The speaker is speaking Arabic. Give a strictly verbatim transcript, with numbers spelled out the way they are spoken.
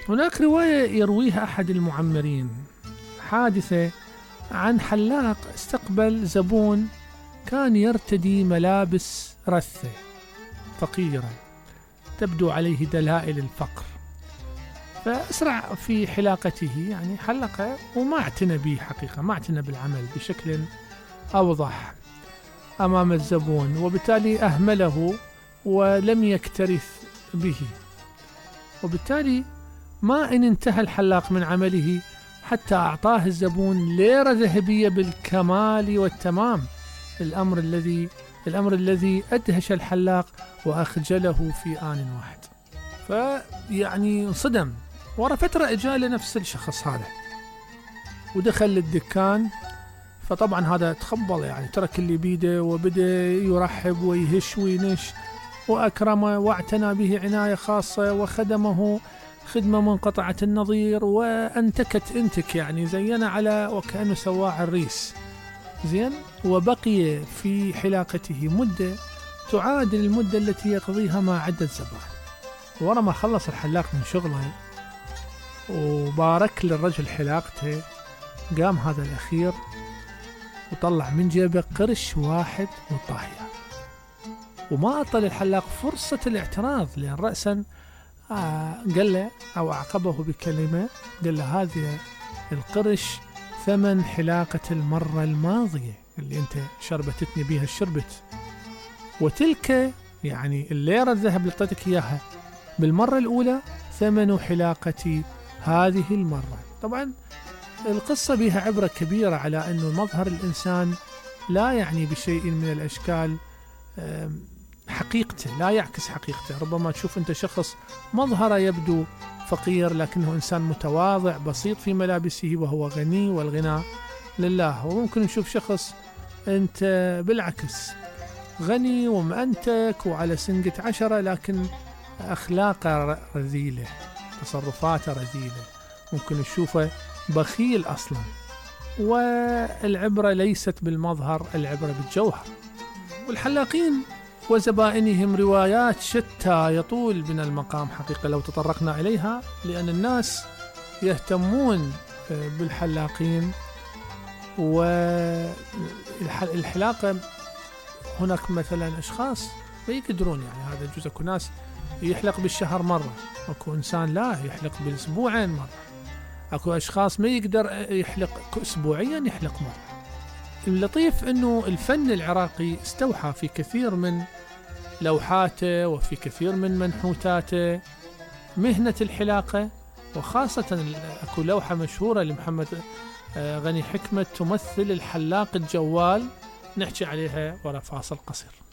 هناك رواية يرويها أحد المعمرين، حادثة عن حلاق استقبل زبون كان يرتدي ملابس رثة فقيرة تبدو عليه دلائل الفقر، فأسرع في حلاقته، يعني حلقه وما اعتنى به حقيقة، ما اعتنى بالعمل بشكل أوضح أمام الزبون، وبالتالي أهمله ولم يكترث به، وبالتالي ما إن انتهى الحلاق من عمله حتى أعطاه الزبون ليرة ذهبية بالكمال والتمام، الأمر الذي الأمر الذي أدهش الحلاق وأخجله في آن واحد. فيعني انصدم، ورا فترة إجا لنفس الشخص هذا ودخل للدكان، فطبعا هذا تخبل، يعني ترك اللي بيده وبدأ يرحب ويهش وينش وأكرمه واعتنى به عناية خاصة وخدمه خدمة منقطعة النظير، وأنتكت انتك يعني زينا على وكأنه سواع الريس زين، وبقي في حلاقته مدة تعادل المدة التي يقضيها مع عدة زبائن. ورا ما خلص الحلاق من شغله وبارك للرجل حلاقته، قام هذا الأخير وطلع من جيبه قرش واحد وطاهية، وما أعطى للحلاق فرصة الاعتراض، لأن رأسا آه قال له أو أعقبه بكلمة، قال له هذه القرش ثمن حلاقة المرة الماضية اللي أنت شربتتني بيها الشربت، وتلك يعني الليرة الذهب اللي اعطيتك إياها بالمرة الأولى ثمن حلاقتي هذه المرة. طبعا القصة بها عبرة كبيرة على أنه مظهر الإنسان لا يعني بشيء من الأشكال حقيقته، لا يعكس حقيقته. ربما تشوف أنت شخص مظهره يبدو فقير لكنه إنسان متواضع بسيط في ملابسه وهو غني، والغنى لله. وممكن نشوف شخص أنت بالعكس غني ومأنتك وعلى سنقة عشرة لكن أخلاقه رذيلة، تصرفاته رذيلة، ممكن نشوفه بخيل أصلا. والعبرة ليست بالمظهر، العبرة بالجوهر. والحلاقين وزبائنهم روايات شتى يطول بنا المقام حقيقة لو تطرقنا إليها، لأن الناس يهتمون بالحلاقين والحلاقة. هناك مثلا أشخاص ما يقدرون، يعني هذا جزء اكو ناس يحلق بالشهر مرة، اكو إنسان لا يحلق بالأسبوعين مرة، اكو أشخاص ما يقدر يحلق أسبوعيا يحلق مرة. اللطيف أنه الفن العراقي استوحى في كثير من لوحاته وفي كثير من منحوتاته مهنة الحلاقة، وخاصة أكو لوحة مشهورة لمحمد غني حكمة تمثل الحلاق الجوال، نحكي عليها وراء فاصل قصير.